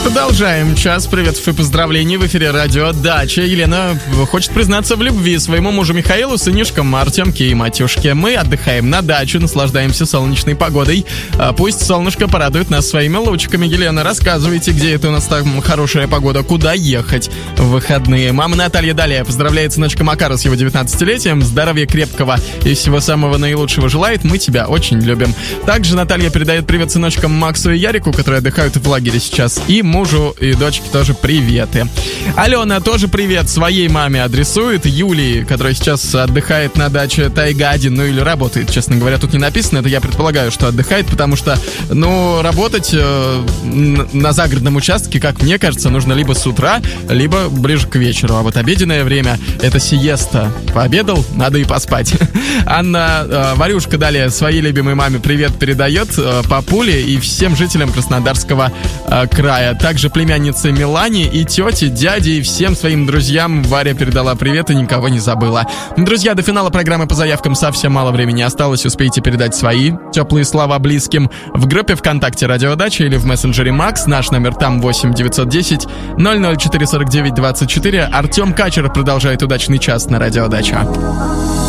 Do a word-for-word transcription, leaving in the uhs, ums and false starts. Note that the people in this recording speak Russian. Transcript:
Продолжаем час приветов и поздравлений в эфире радио «Дача». Елена хочет признаться в любви своему мужу Михаилу, сынишкам Артемке и Матюшке. Мы отдыхаем на даче, наслаждаемся солнечной погодой. Пусть солнышко порадует нас своими лучиками. Елена, рассказывайте, где это у нас там хорошая погода, куда ехать в выходные. Мама Наталья далее поздравляет сыночка Макара с его девятнадцатилетием. Здоровья крепкого и всего самого наилучшего желает. Мы тебя очень любим. Также Наталья передает привет сыночкам Максу и Ярику, которые отдыхают в лагере сейчас. И мужу и дочке тоже приветы. Алена тоже привет своей маме адресует. Юлии, которая сейчас отдыхает на даче Тайга один, ну или работает, честно говоря, тут не написано. Это я предполагаю, что отдыхает, потому что, ну, работать э, на загородном участке, как мне кажется, нужно либо с утра, либо ближе к вечеру. А вот обеденное время — это сиеста. Пообедал, надо и поспать. Анна э, Варюшка далее своей любимой маме привет передает, э, папуле и всем жителям Краснодарского э, края. Также племяннице Милане и тете, дяде и всем своим друзьям Варя передала привет и никого не забыла. Друзья, до финала программы по заявкам совсем мало времени осталось. Успейте передать свои теплые слова близким в группе ВКонтакте «Радио Дача» или в мессенджере Макс. Наш номер там восемь девятьсот десять ноль ноль четыре сорок девять двадцать четыре. Артем Качер продолжает удачный час на «Радио Дача».